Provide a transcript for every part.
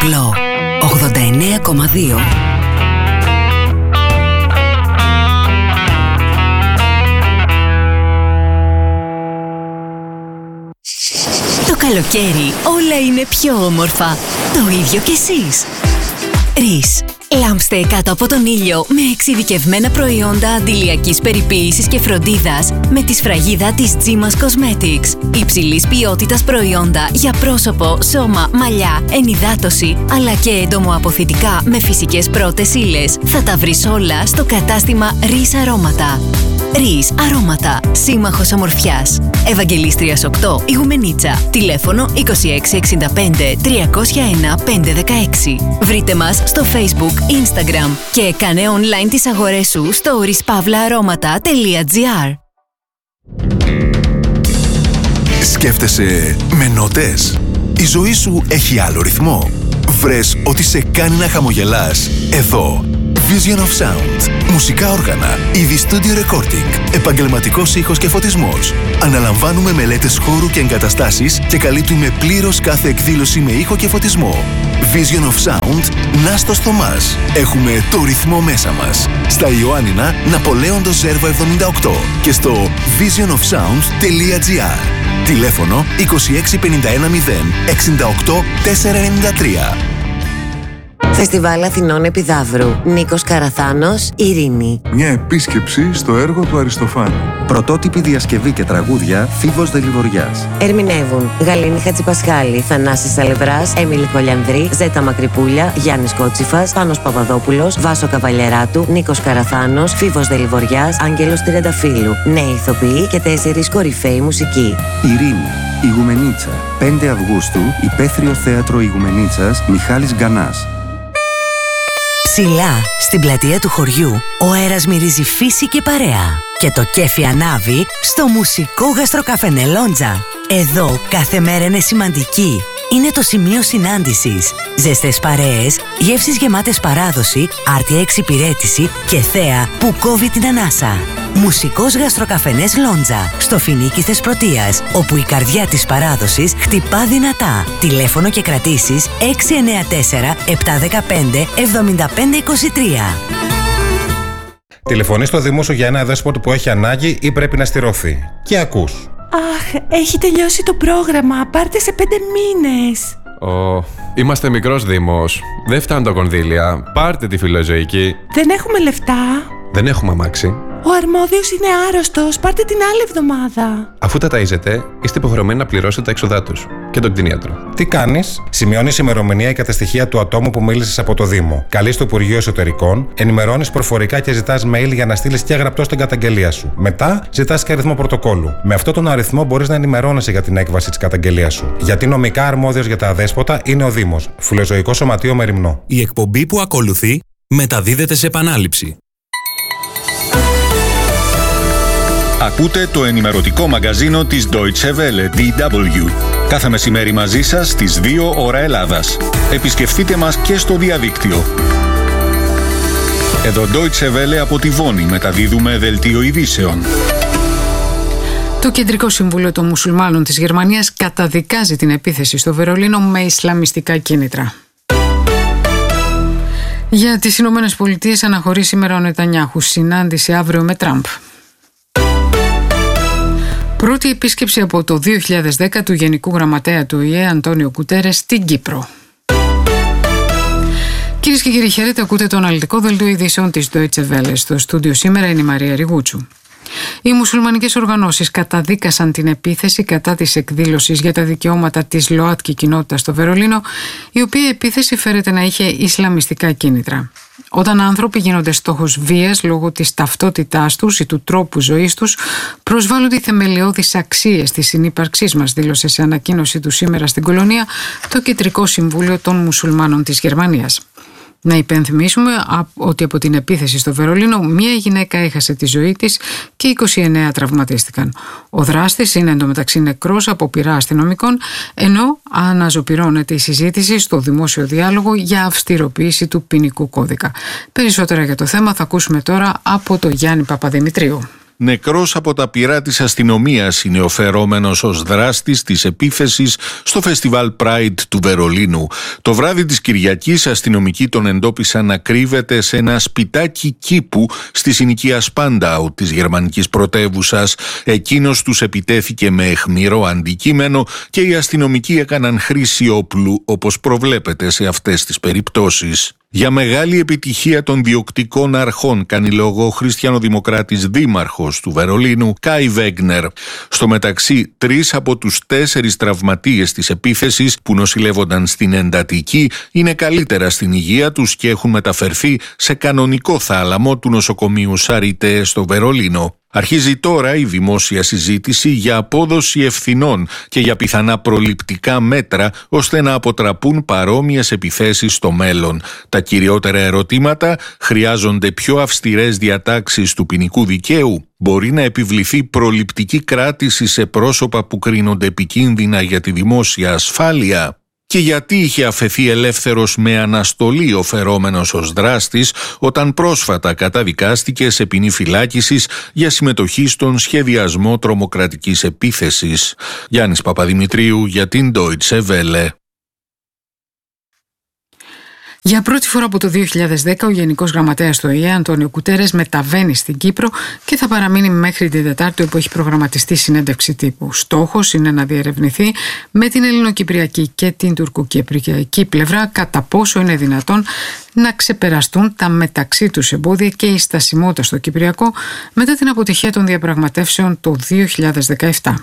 απλό. 89,2. Το καλοκαίρι όλα είναι πιο όμορφα. Το ίδιο κι εσείς. Ρίς. Λάμψτε κάτω από τον ήλιο με εξειδικευμένα προϊόντα αντιλιακής περιποίησης και φροντίδας με τη σφραγίδα της G-Mass Cosmetics. Υψηλής ποιότητας προϊόντα για πρόσωπο, σώμα, μαλλιά, ενυδάτωση, αλλά και εντομοαποθητικά με φυσικές πρώτες ύλες. Θα τα βρεις όλα στο κατάστημα Ρίς Αρώματα. Ρίς Αρώματα. Σύμμαχος ομορφιάς. Ευαγγελίστριας 8, Ιγουμενίτσα. Τηλέφωνο 2665 301 516. Βρείτε μας στο Facebook, Instagram και κάνε online τις αγορές σου στο rispavlaaroματα.gr. Σκέφτεσαι με νότες? Η ζωή σου έχει άλλο ρυθμό? Βρες ότι σε κάνει να χαμογελάς? Εδώ Vision of Sound. Μουσικά όργανα, είδη studio recording, επαγγελματικός ήχος και φωτισμός. Αναλαμβάνουμε μελέτες χώρου και εγκαταστάσεις και καλύπτουμε πλήρως κάθε εκδήλωση με ήχο και φωτισμό. Vision of Sound, Νάστος Θωμάς. Έχουμε το ρυθμό μέσα μας. Στα Ιωάννινα, Ναπολέοντος Ζέρβα 78 και στο visionofsound.gr. Τηλέφωνο 2651 0 68 493. Φεστιβάλ Αθηνών Επιδαύρου. Νίκος Καραθάνος, Ειρήνη. Μια επίσκεψη στο έργο του Αριστοφάνη. Πρωτότυπη διασκευή και τραγούδια, Φίβος Δελιβοριάς. Ερμηνεύουν Γαλήνη Χατζηπασχάλη, Θανάσης Αλευράς, Έμιλη Κολιανδρή, Ζέτα Μακρυπούλια, Γιάννης Κότσιφας, Πάνος Παπαδόπουλος, Βάσο Καβαλιεράτου, Νίκος Καραθάνος, Φίβος Δελιβοριάς, Άγγελος Τριανταφύλου. Νέοι ηθοποιοί και 4 κορυφαίοι μουσικοί. Ειρήνη, Ιγουμενίτσα. 5 Αυγούστου, Υπαίθριο Θέατρο Ιγουμενίτσας, Μιχάλης Γκανάς. Ψηλά, στην πλατεία του χωριού, ο αέρας μυρίζει φύση και παρέα. Και το κέφι ανάβει στο μουσικό γαστροκαφενέ Λόντζα. Εδώ κάθε μέρα είναι σημαντική. Είναι το σημείο συνάντησης. Ζεστές παρέες, γεύσεις γεμάτες παράδοση, άρτια εξυπηρέτηση και θέα που κόβει την ανάσα. Μουσικός γαστροκαφενές Λόντζα, στο Φινίκι Θεσπρωτείας, όπου η καρδιά της παράδοσης χτυπά δυνατά. Τηλέφωνο και κρατήσεις 694 715 7523. Τηλεφωνείς στο Δήμο σου για ένα δέσποτο που έχει ανάγκη ή πρέπει να στηρωθεί. Και ακούς. Αχ, έχει τελειώσει το πρόγραμμα. Πάρτε σε 5 μήνες. Είμαστε μικρός Δήμος. Δεν φτάνουν τα κονδύλια. Πάρτε τη φιλοζωική. Δεν έχουμε λεφτά. Δεν έχουμε αμάξι. Ο αρμόδιος είναι άρρωστος. Πάρτε την άλλη εβδομάδα. Αφού τα ταΐζετε, είστε υποχρεωμένοι να πληρώσετε τα έξοδά τους και τον κτηνίατρο. Τι κάνεις? Σημειώνεις ημερομηνία και τα στοιχεία του ατόμου που μίλησες από το Δήμο. Καλείς το Υπουργείο Εσωτερικών, ενημερώνεις προφορικά και ζητάς mail για να στείλεις και γραπτό στην καταγγελία σου. Μετά ζητάς και αριθμό πρωτοκόλλου. Με αυτόν τον αριθμό μπορείς να ενημερώνεσαι για την έκβαση της καταγγελίας σου. Γιατί νομικά αρμόδιος για τα αδέσποτα είναι ο Δήμος. Φιλοζωικό Σωματείο Μεριμνό. Η εκπομπή που ακολουθεί μεταδίδεται σε επανάληψη. Ακούτε το ενημερωτικό μαγκαζίνο της Deutsche Welle, DW. Κάθε μεσημέρι μαζί σας στις 2 ώρα Ελλάδας. Επισκεφτείτε μας και στο διαδίκτυο. Εδώ Deutsche Welle από τη Βόνη μεταδίδουμε δελτίο ειδήσεων. Το Κεντρικό Συμβούλιο των Μουσουλμάνων της Γερμανίας καταδικάζει την επίθεση στο Βερολίνο με ισλαμιστικά κίνητρα. Για τις Ηνωμένες Πολιτείες αναχωρεί σήμερα ο Νετανιάχου, συνάντηση αύριο με Τραμπ. Πρώτη επίσκεψη από το 2010 του Γενικού Γραμματέα του ΟΗΕ Αντώνιο Κουτέρες στην Κύπρο. Κυρίες και κύριοι, χαίρετε, ακούτε το αναλυτικό δελτίο ειδήσεων της Deutsche Welle. Στο στούντιο σήμερα είναι η Μαρία Ριγούτσου. Οι μουσουλμανικές οργανώσεις καταδίκασαν την επίθεση κατά της εκδήλωσης για τα δικαιώματα της ΛΟΑΤΚΙ κοινότητας στο Βερολίνο, η οποία επίθεση φέρεται να είχε ισλαμιστικά κίνητρα. Όταν άνθρωποι γίνονται στόχος βίας λόγω της ταυτότητάς τους ή του τρόπου ζωής τους, προσβάλλονται οι θεμελιώδεις αξίες της συνύπαρξής μας, δήλωσε σε ανακοίνωση του σήμερα στην Κολονία το Κεντρικό Συμβούλιο των Μουσουλμάνων της Γερμανίας. Να υπενθυμίσουμε ότι από την επίθεση στο Βερολίνο μία γυναίκα έχασε τη ζωή της και 29 τραυματίστηκαν. Ο δράστης είναι εντωμεταξύ νεκρός από πειρά αστυνομικών, ενώ αναζωπυρώνεται η συζήτηση στο δημόσιο διάλογο για αυστηροποίηση του ποινικού κώδικα. Περισσότερα για το θέμα θα ακούσουμε τώρα από τον Γιάννη Παπαδημητρίου. νεκρός από τα πυρά της αστυνομίας είναι ο φερόμενος ως δράστης της επίθεσης στο φεστιβάλ Pride του Βερολίνου. Το βράδυ της Κυριακής, αστυνομικοί τον εντόπισαν να κρύβεται σε ένα σπιτάκι κήπου στη συνοικία Σπάνταου της γερμανικής πρωτεύουσας. Εκείνος τους επιτέθηκε με αιχμηρό αντικείμενο και οι αστυνομικοί έκαναν χρήση όπλου, όπως προβλέπεται σε αυτές τις περιπτώσεις. Για μεγάλη επιτυχία των διοκτικών αρχών κάνει λόγο ο χριστιανοδημοκράτης δήμαρχος του Βερολίνου, Κάι Βέγνερ. Στο μεταξύ, 3 από τους 4 τραυματίες της επίθεσης που νοσηλεύονταν στην εντατική είναι καλύτερα στην υγεία τους και έχουν μεταφερθεί σε κανονικό θάλαμο του νοσοκομείου Σαριτέ στο Βερολίνο. Αρχίζει τώρα η δημόσια συζήτηση για απόδοση ευθυνών και για πιθανά προληπτικά μέτρα ώστε να αποτραπούν παρόμοιες επιθέσεις στο μέλλον. Τα κυριότερα ερωτήματα: χρειάζονται πιο αυστηρές διατάξεις του ποινικού δικαίου? Μπορεί να επιβληθεί προληπτική κράτηση σε πρόσωπα που κρίνονται επικίνδυνα για τη δημόσια ασφάλεια? Και γιατί είχε αφαιθεί ελεύθερος με αναστολή ο φερόμενος ως δράστης όταν πρόσφατα καταδικάστηκε σε ποινή φυλάκισης για συμμετοχή στον σχεδιασμό τρομοκρατικής επίθεσης? Γιάννης Παπαδημητρίου για την Deutsche Welle. Για πρώτη φορά από το 2010 ο Γενικός Γραμματέας του ΟΗΕ, Αντώνιο Κουτέρες, μεταβαίνει στην Κύπρο και θα παραμείνει μέχρι την Τετάρτη, όπου έχει προγραμματιστεί συνέντευξη τύπου. Στόχος είναι να διερευνηθεί με την ελληνοκυπριακή και την τουρκοκυπριακή πλευρά κατά πόσο είναι δυνατόν να ξεπεραστούν τα μεταξύ τους εμπόδια και η στασιμότητα στο Κυπριακό μετά την αποτυχία των διαπραγματεύσεων το 2017.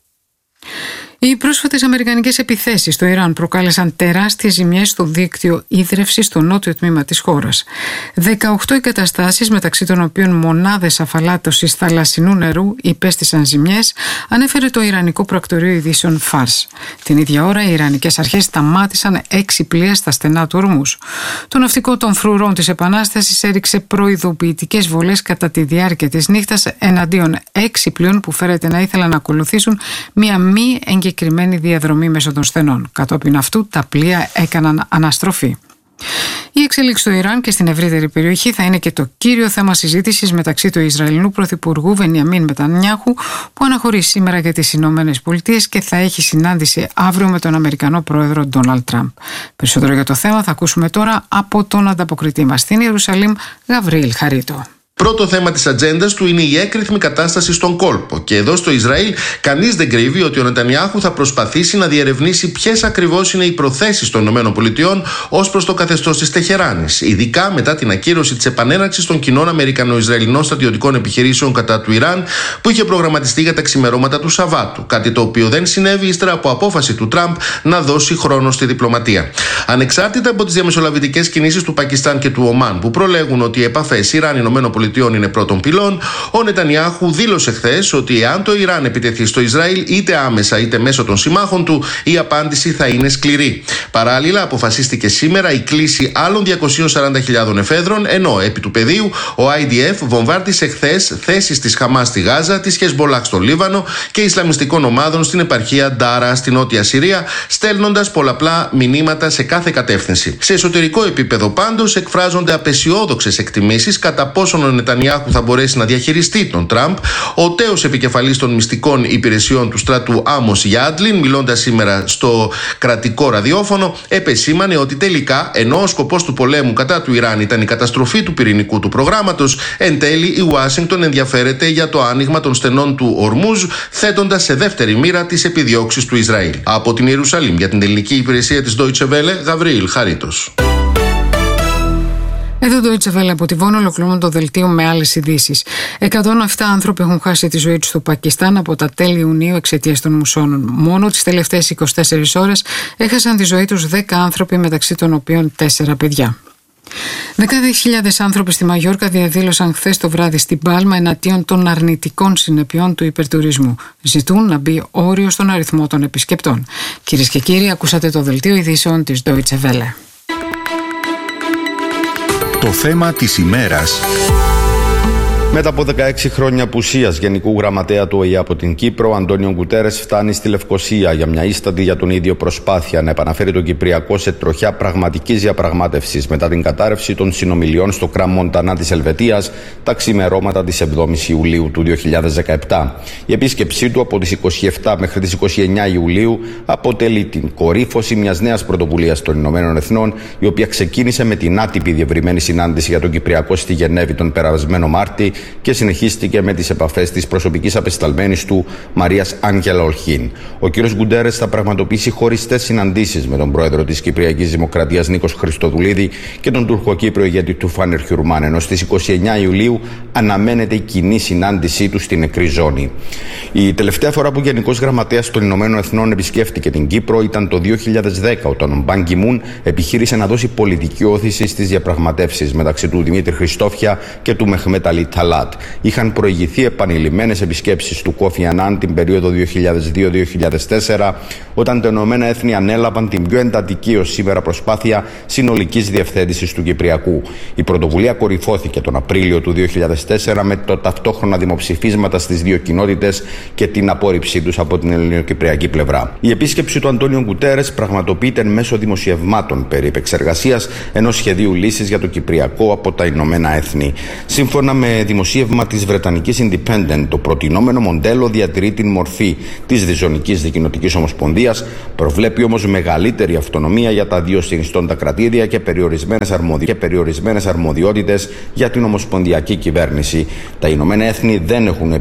Οι πρόσφατες αμερικανικές επιθέσεις στο Ιράν προκάλεσαν τεράστιες ζημιές στο δίκτυο ίδρευσης στο νότιο τμήμα της χώρας. 18 εγκαταστάσεις, μεταξύ των οποίων μονάδες αφαλάτωσης θαλασσινού νερού, υπέστησαν ζημιές, ανέφερε το Ιρανικό Πρακτορείο Ειδήσεων Φάρς. Την ίδια ώρα, οι Ιρανικές αρχές σταμάτησαν 6 πλοία στα στενά του Ορμούζ. Το ναυτικό των φρουρών της Επανάστασης έριξε προειδοποιητικές βολές κατά τη διάρκεια της νύχτας εναντίον 6 πλοίων που φέρεται να ήθελαν να ακολουθήσουν μια μη εγκεκριμένη διαδρομή μέσω των στενών. Κατόπιν αυτού, τα πλοία έκαναν αναστροφή. Η εξέλιξη στο Ιράν και στην ευρύτερη περιοχή θα είναι και το κύριο θέμα συζήτησης μεταξύ του Ισραηλινού Πρωθυπουργού Βενιαμίν Νετανιάχου, που αναχωρεί σήμερα για τις Ηνωμένες Πολιτείες και θα έχει συνάντηση αύριο με τον Αμερικανό Πρόεδρο Ντόναλντ Τραμπ. Περισσότερο για το θέμα θα ακούσουμε τώρα από τον ανταποκριτή μας στην Ιερουσαλήμ, Γαβρίλ Χαρίτο. Πρώτο θέμα της ατζέντας του είναι η έκρηθμη κατάσταση στον κόλπο. Και εδώ στο Ισραήλ, κανείς δεν κρύβει ότι ο Νετανιάχου θα προσπαθήσει να διερευνήσει ποιες ακριβώς είναι οι προθέσεις των ΗΠΑ ως προς το καθεστώς της Τεχεράνης. Ειδικά μετά την ακύρωση της επανέναρξης των κοινών Αμερικανο-Ισραηλινών στρατιωτικών επιχειρήσεων κατά του Ιράν, που είχε προγραμματιστεί για τα ξημερώματα του Σαββάτου. Κάτι το οποίο δεν συνέβη ύστερα από απόφαση του Τραμπ να δώσει χρόνο στη διπλωματία. Ανεξάρτητα από τις διαμεσολαβητικές κινήσεις του Πακιστάν και του Ομάν, που προλέγουν ότι οι επαφές Ιράν-ΗΠΑ είναι πρώτων πυλών, ο Νετανιάχου δήλωσε χθες ότι εάν το Ιράν επιτεθεί στο Ισραήλ, είτε άμεσα είτε μέσω των συμμάχων του, η απάντηση θα είναι σκληρή. Παράλληλα, αποφασίστηκε σήμερα η κλίση άλλων 240.000 εφέδρων, ενώ επί του πεδίου ο IDF βομβάρδισε χθες θέσεις της Χαμάς στη Γάζα, της Χεσμπολάχ στο Λίβανο και Ισλαμιστικών ομάδων στην επαρχία Ντάρα στη Νότια Συρία, στέλνοντας πολλαπλά μηνύματα σε κάθε κατεύθυνση. Σε εσωτερικό επίπεδο πάντως εκφράζονται απεσιόδοξες εκτιμήσεις κατά πόσον ο Νετανιάχου θα μπορέσει να διαχειριστεί τον Τραμπ. Ο τέος επικεφαλής των μυστικών υπηρεσιών του στρατού Άμος Γιάντλιν, μιλώντας σήμερα στο κρατικό ραδιόφωνο, επεσήμανε ότι τελικά, ενώ ο σκοπός του πολέμου κατά του Ιράν ήταν η καταστροφή του πυρηνικού του προγράμματος, εν τέλει η Ουάσιγκτον ενδιαφέρεται για το άνοιγμα των στενών του Ορμούζ, θέτοντας σε δεύτερη μοίρα τις επιδιώξεις του Ισραήλ. Από την Ιερουσαλήμ για την ελληνική υπηρεσία της Deutsche Welle, Γαβρίλ Χαρίτος. Εδώ το Deutsche Welle από τη Βόνο ολοκληρώνω το δελτίο με άλλες ειδήσεις. 107 άνθρωποι έχουν χάσει τη ζωή τους στο Πακιστάν από τα τέλη Ιουνίου εξαιτίας των μουσώνων. Μόνο τις τελευταίες 24 ώρες έχασαν τη ζωή τους 10 άνθρωποι, μεταξύ των οποίων 4 παιδιά. Δεκάδες χιλιάδες άνθρωποι στη Μαγιόρκα διαδήλωσαν χθες το βράδυ στην Πάλμα εναντίον των αρνητικών συνεπειών του υπερτουρισμού. Ζητούν να μπει όριο στον αριθμό των επισκεπτών. Κυρίες και κύριοι, ακούσατε το δελτίο ειδήσεων της Deutsche Welle. Το θέμα της ημέρας Μετά από 16 χρόνια απουσίας Γενικού Γραμματέα του ΟΗΕ από την Κύπρο, ο Αντώνιο Γκουτέρες φτάνει στη Λευκοσία για μια ίστατη για τον ίδιο προσπάθεια να επαναφέρει τον Κυπριακό σε τροχιά πραγματικής διαπραγμάτευσης μετά την κατάρρευση των συνομιλιών στο Κραμ Μοντανά της Ελβετίας τα ξημερώματα της 7ης Ιουλίου του 2017. Η επίσκεψή του από τις 27 μέχρι τις 29 Ιουλίου αποτελεί την κορύφωση μιας νέας πρωτοβουλίας των Ηνωμένων Εθνών, η οποία ξεκίνησε με την άτυπη διευρυμένη συνάντηση για τον Κυπριακό στη Γενέβη τον περασμένο Μάρτη και συνεχίστηκε με τις επαφές της προσωπικής απεσταλμένης του Μαρίας Άγγελα Ολχίν. Ο κ. Γκουτέρες θα πραγματοποιήσει χωριστές συναντήσεις με τον πρόεδρο της Κυπριακής Δημοκρατίας Νίκος Χριστοδουλίδη και τον Τουρκοκύπριο ηγέτη του Φάνερ Χιουρμάν, ενώ στις 29 Ιουλίου αναμένεται η κοινή συνάντησή του στην νεκρή ζώνη. Η τελευταία φορά που Γενικός Γραμματέας των Ηνωμένων Εθνών επισκέφτηκε την Κύπρο ήταν το 2010, όταν ο Μπαν Κι Μουν επιχείρησε να δώσει πολιτική όθηση στις διαπραγματεύσεις μεταξύ του Δημήτρη Χριστόφια και του Μεχμέτ Αλί Ταλάτ. Είχαν προηγηθεί επανειλημμένες επισκέψεις του Κόφι Ανάν την περίοδο 2002-2004, όταν τα Ηνωμένα Έθνη ανέλαβαν την πιο εντατική ως σήμερα προσπάθεια συνολικής διευθέτησης του Κυπριακού. Η πρωτοβουλία κορυφώθηκε τον Απρίλιο του 2004 με το ταυτόχρονα δημοψηφίσματα στις δύο κοινότητες και την απόρριψή τους από την ελληνοκυπριακή πλευρά. Η επίσκεψη του Αντώνιο Γκουτέρες πραγματοποιείται μέσω δημοσιευμάτων περί επεξεργασίας ενός σχεδίου λύσης για το Κυπριακό από τα Ηνωμένα Έθνη. Σύμφωνα με δημοσίευμα της Βρετανικής Independent, το προτινόμενο μοντέλο διατηρεί την μορφή της διζωνικής δικοινοτικής ομοσπονδίας, προβλέπει όμως μεγαλύτερη αυτονομία για τα δύο συνιστώντα κρατήδια και περιορισμένες αρμοδιότητες για την ομοσπονδιακή κυβέρνηση. Τα Ηνωμένα Έθνη δεν έχουν